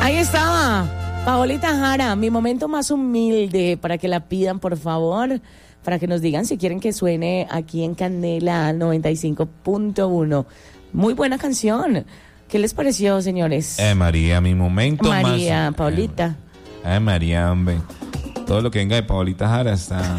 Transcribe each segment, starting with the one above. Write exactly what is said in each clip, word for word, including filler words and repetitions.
Ahí estaba, Paolita Jara, mi momento más humilde, para que la pidan, por favor, para que nos digan si quieren que suene aquí en Candela noventa y cinco punto uno. Muy buena canción. ¿Qué les pareció, señores? Eh, María, mi momento María, más... María, Paolita. Eh, eh, María, hombre. Todo lo que venga de Paolita Jara está...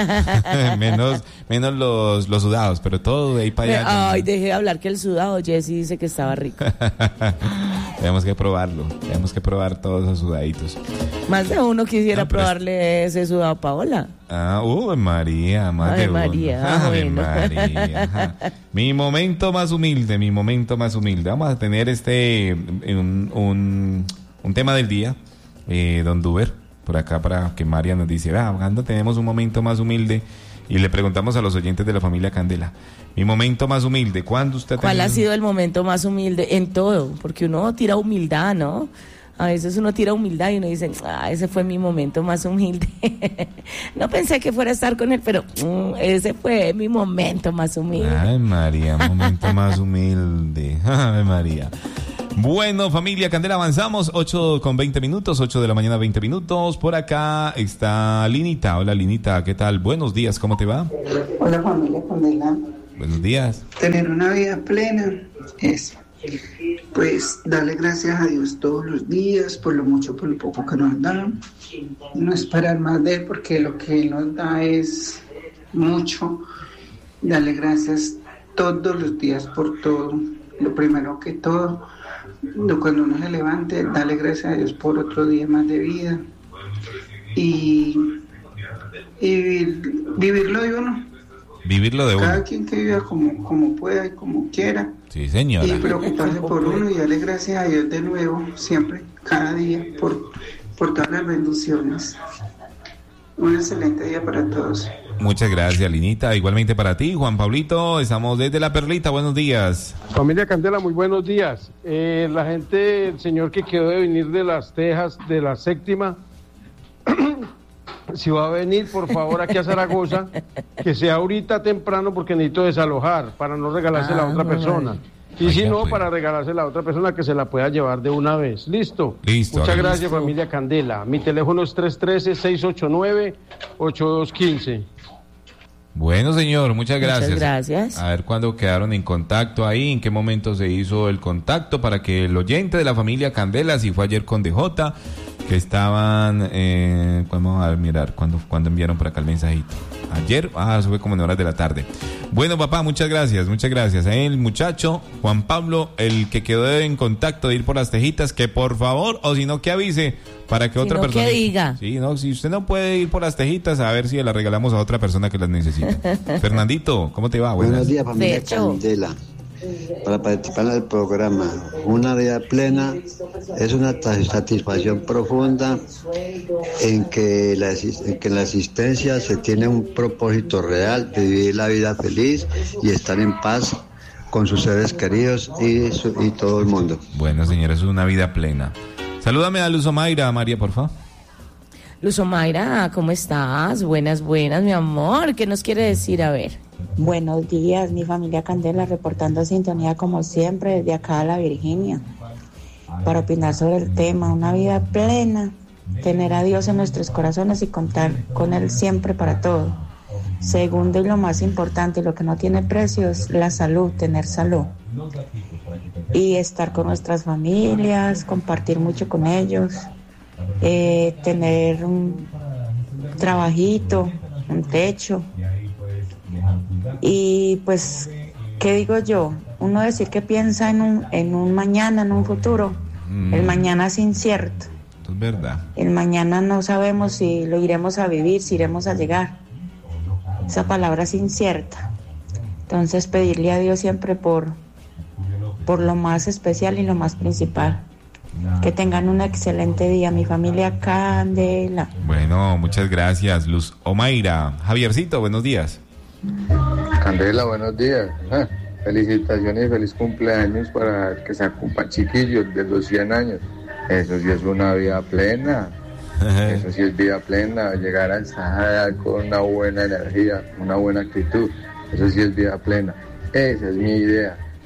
menos menos los, los sudados, pero todo de ahí para allá. Ay, dejé de hablar que el sudado, Jessy dice que estaba rico. Tenemos que probarlo. Tenemos que probar todos esos sudaditos. Más de uno quisiera No, pero probarle ese sudado a Paola. Ah, uh, María, más Ay, de uno. María, Ay, bueno. María. Ajá. Mi momento más humilde, mi momento más humilde. Vamos a tener este un, un, un tema del día, eh, don Duber, por acá para que María nos dice, ah, cuando tenemos un momento más humilde, y le preguntamos a los oyentes de la familia Candela, mi momento más humilde, ¿cuándo usted ha ¿Cuál tenido? ha sido el momento más humilde? En todo, porque uno tira humildad, ¿no? A veces uno tira humildad y uno dice, ah, ese fue mi momento más humilde. No pensé que fuera a estar con él, pero mm, ese fue mi momento más humilde. Ay, María, momento más humilde. Ay, María. Bueno, familia Candela, avanzamos, ocho con veinte minutos, ocho de la mañana, veinte minutos. Por acá está Linita. Hola, Linita, ¿qué tal? Buenos días, ¿cómo te va? Hola, familia Candela. Buenos días. Tener una vida plena es, pues, darle gracias a Dios todos los días, por lo mucho, por lo poco que nos da. No esperar más de Él, porque lo que Él nos da es mucho. Darle gracias todos los días por todo. Lo primero que todo, cuando uno se levante, darle gracias a Dios por otro día más de vida. Y, y vivir, vivirlo de uno. Vivirlo de uno. Cada quien que viva como, como pueda y como quiera. Sí, señora. Y preocuparse por uno y darle gracias a Dios de nuevo, siempre, cada día, por, por todas las bendiciones. Un excelente día para todos. Muchas gracias, Linita. Igualmente para ti, Juan Pablito. Estamos desde La Perlita. Buenos días. Familia Candela, muy buenos días. Eh, la gente, el señor que quedó de venir de Las Tejas, de la séptima, si va a venir, por favor, aquí a Zaragoza, que sea ahorita temprano porque necesito desalojar para no regalársela Ah, a otra no, persona. no. Y Ay, si ya no, fue. para regalársela a otra persona que se la pueda llevar de una vez. ¿Listo? Listo, Muchas hágale. gracias, familia Candela. Mi teléfono es tres uno tres, seis ocho nueve, ocho dos uno cinco. Bueno, señor, muchas gracias. Muchas gracias. A ver cuándo quedaron en contacto ahí, en qué momento se hizo el contacto para que el oyente de la familia Candela, si fue ayer con D J, que estaban, eh, vamos a mirar cuándo, cuándo enviaron por acá el mensajito. Ayer, ah, eso fue como en horas de la tarde. Bueno, papá, muchas gracias, muchas gracias. El muchacho, Juan Pablo, el que quedó en contacto de ir por las tejitas, que por favor, o si no, que avise para que Si otra no, persona... que diga. Sí, no, si usted no puede ir por las tejitas, a ver si las regalamos a otra persona que las necesita. Fernandito, ¿cómo te va? Buenos Buenas. días, familia De hecho. Candela. Para participar en el programa, una vida plena es una ta- satisfacción profunda en que, la, exis- en que en la existencia se tiene un propósito real de vivir la vida feliz y estar en paz con sus seres queridos y, su- y todo el mundo. Bueno, señora, eso es una vida plena. Salúdame a Luz Omaira, María, por favor. Luz Omaira, ¿cómo estás? Buenas, buenas, mi amor. ¿Qué nos quiere decir? A ver. Buenos días, mi familia Candela, reportando sintonía como siempre desde acá a la Virginia, para opinar sobre el tema, una vida plena, tener a Dios en nuestros corazones y contar con Él siempre para todo. Segundo y lo más importante, lo que no tiene precio es la salud, tener salud. Y estar con nuestras familias, compartir mucho con ellos, eh, tener un trabajito, un techo. Y pues, ¿qué digo yo? Uno decir que piensa en un, en un mañana, en un futuro. Mm. El mañana es incierto. Esto es verdad. El mañana no sabemos si lo iremos a vivir, si iremos a llegar. Esa palabra es incierta. Entonces, pedirle a Dios siempre por, por lo más especial y lo más principal. Que tengan un excelente día, mi familia Candela. Bueno, muchas gracias, Luz Omaira. Javiercito, buenos días. Candela, buenos días. Ah, felicitaciones y feliz cumpleaños para el que se ocupa chiquillos de los cien años. Eso sí es una vida plena. Eso sí es vida plena. Llegar a esa edad con una buena energía, una buena actitud. Eso sí es vida plena. Esa es mi idea.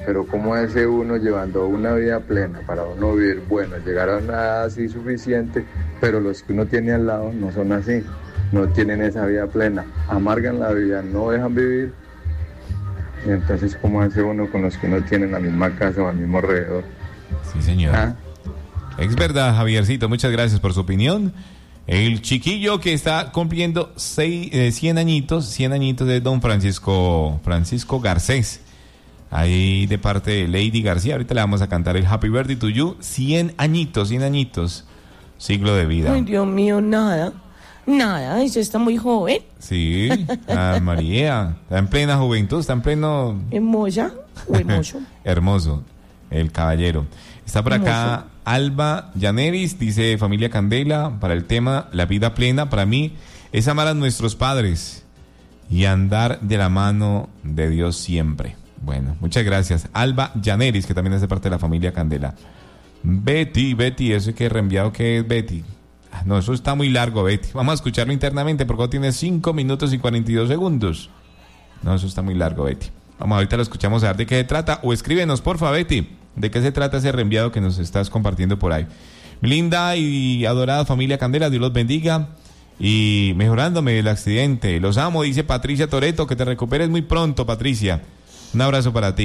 pero ¿cómo hace uno llevando una vida plena para uno vivir bueno, llegar a una edad así suficiente, pero los que uno tiene al lado no son así, no tienen esa vida plena, amargan la vida, no dejan vivir? Y entonces, ¿cómo hace uno con los que no tienen la misma casa o al mismo alrededor? Sí, señor. ¿Ah? Es verdad, Javiercito, muchas gracias por su opinión. El chiquillo que está cumpliendo seis, eh, cien añitos, cien añitos de don Francisco, Francisco Garcés. Ahí de parte de Lady García, ahorita le vamos a cantar el Happy Birthday to You. cien añitos, cien añitos, siglo de vida. Ay, Dios mío, nada. Nada, eso está muy joven. Sí, ah, María, está en plena juventud, está en pleno... Hermosa o hermoso. Hermoso, el caballero. Está por acá Hermoso. Alba Llaneris, dice familia Candela, para el tema La vida plena, para mí, es amar a nuestros padres y andar de la mano de Dios siempre. Bueno, muchas gracias. Alba Llaneris, que también es de parte de la familia Candela. Betty, Betty, eso que reenviado, ¿qué es Betty? No, eso está muy largo, Betty. Vamos a escucharlo internamente porque tiene cinco minutos y cuarenta y dos segundos. No, eso está muy largo, Betty. Vamos, ahorita lo escuchamos a ver de qué se trata. O escríbenos, porfa, Betty, de qué se trata ese reenviado que nos estás compartiendo por ahí. Mi linda y adorada familia Candela, Dios los bendiga. Y mejorándome del accidente. Los amo, dice Patricia Toretto. Que te recuperes muy pronto, Patricia. Un abrazo para ti.